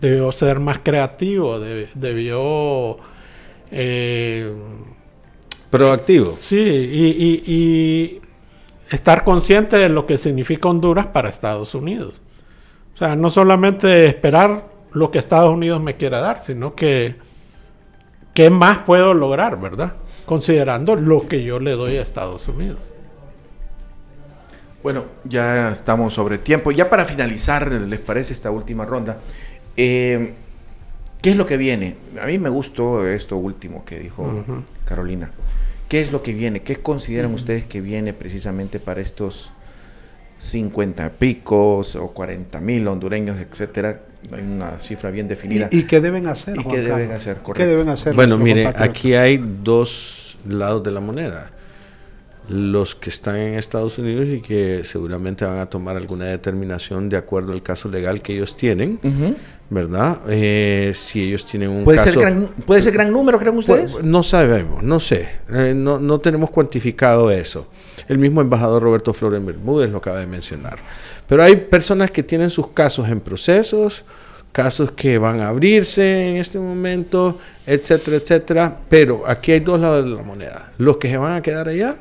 debió ser más creativo, debió... proactivo. Sí, y estar consciente de lo que significa Honduras para Estados Unidos. O sea, no solamente esperar lo que Estados Unidos me quiera dar, sino que qué más puedo lograr, ¿verdad? Considerando lo que yo le doy a Estados Unidos. Bueno, ya estamos sobre tiempo. Ya para finalizar, ¿les parece esta última ronda? ¿Qué es lo que viene? A mí me gustó esto último que dijo Carolina. ¿Qué es lo que viene? ¿Qué consideran ustedes que viene precisamente para estos 50 picos o 40,000 hondureños, etcétera? Hay una cifra bien definida. ¿Y qué deben hacer? ¿Y qué deben hacer? Correcto. ¿Qué deben hacer? Bueno, mire, aquí hay dos lados de la moneda. Los que están en Estados Unidos y que seguramente van a tomar alguna determinación de acuerdo al caso legal que ellos tienen, ¿verdad? Si ellos tienen un caso... ¿Puede ser gran número, creen ustedes? Pues, no sabemos, no sé. No tenemos cuantificado eso. El mismo embajador Roberto Flores Bermúdez lo acaba de mencionar. Pero hay personas que tienen sus casos en procesos, casos que van a abrirse en este momento, etcétera, etcétera. Pero aquí hay dos lados de la moneda. Los que se van a quedar allá,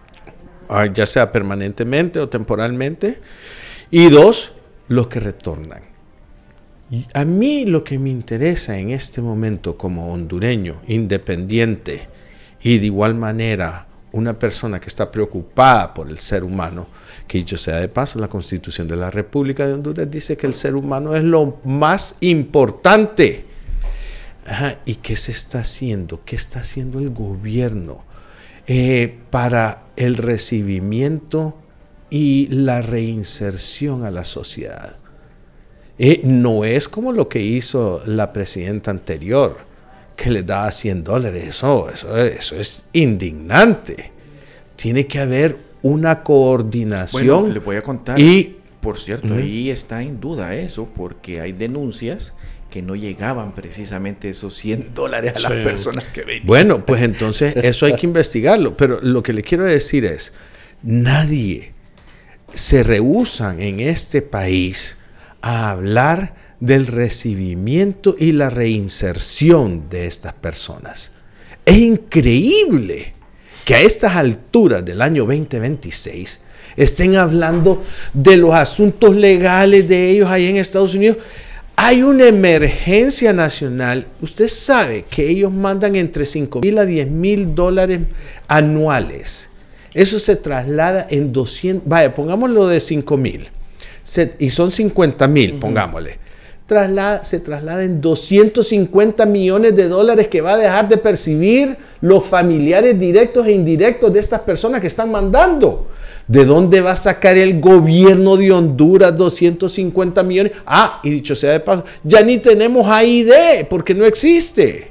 ya sea permanentemente o temporalmente, y dos, los que retornan. A mí lo que me interesa en este momento como hondureño, independiente, y de igual manera una persona que está preocupada por el ser humano, que dicho sea de paso, la Constitución de la República de Honduras dice que el ser humano es lo más importante. ¿Y qué se está haciendo? ¿Qué está haciendo el gobierno para el recibimiento y la reinserción a la sociedad? No es como lo que hizo la presidenta anterior, que le daba $100. Eso es indignante. Tiene que haber una coordinación. Bueno, le voy a contar. Y, por cierto, ahí está en duda eso, porque hay denuncias que no llegaban precisamente esos $100 a las personas que venían. Bueno, pues entonces eso hay que investigarlo. Pero lo que le quiero decir es, nadie se rehúsan en este país a hablar del recibimiento y la reinserción de estas personas. Es increíble que a estas alturas del año 2026 estén hablando de los asuntos legales de ellos ahí en Estados Unidos. Hay una emergencia nacional. Usted sabe que ellos mandan entre $5,000 a $10,000 anuales. Eso se traslada en 200, vaya, pongámoslo de 5,000. Y son 50,000, pongámosle. Se traslada en $250 millones que va a dejar de percibir los familiares directos e indirectos de estas personas que están mandando. ¿De dónde va a sacar el gobierno de Honduras 250 millones? Y dicho sea de paso, ya ni tenemos AID porque no existe,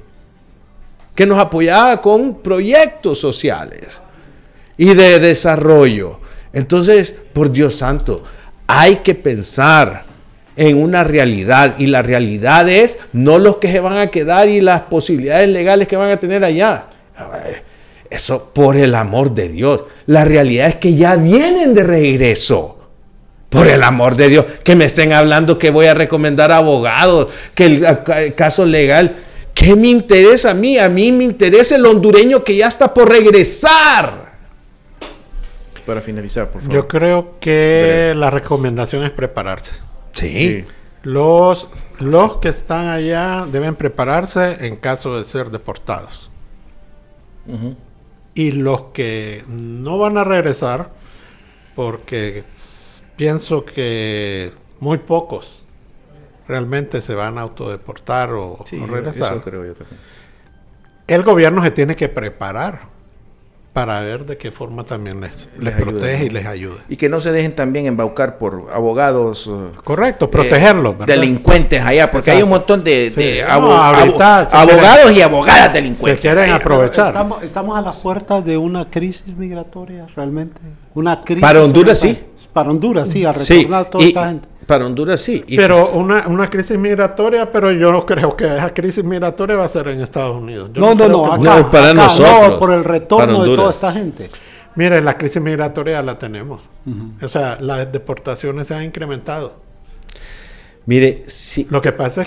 que nos apoyaba con proyectos sociales y de desarrollo. Entonces, por Dios santo, hay que pensar en una realidad, y la realidad es no los que se van a quedar y las posibilidades legales que van a tener allá. Eso, por el amor de Dios. La realidad es que ya vienen de regreso. Por el amor de Dios, que me estén hablando que voy a recomendar abogados, que el caso legal. ¿Qué me interesa a mí? A mí me interesa el hondureño que ya está por regresar. Para finalizar, por favor. Yo creo que la recomendación es prepararse. Sí. Los que están allá deben prepararse en caso de ser deportados. Y los que no van a regresar, porque pienso que muy pocos realmente se van a autodeportar o regresar. Eso creo yo también. El gobierno se tiene que preparar para ver de qué forma también les protege ayuda, y les ayuda. Y que no se dejen también embaucar por abogados. Correcto, protegerlos. Delincuentes allá, porque hay un montón de abogados y abogadas delincuentes. Se quieren aprovechar. Estamos a la puerta de una crisis migratoria, realmente. Una crisis. Para Honduras sí. Para Honduras sí, a retornar toda esta gente. Para Honduras sí. Pero una crisis migratoria, pero yo no creo que esa crisis migratoria va a ser en Estados Unidos. No, acá, para nosotros. No, por el retorno de toda esta gente. Mire, la crisis migratoria la tenemos. O sea, las deportaciones se han incrementado. Mire, sí. Lo que pasa es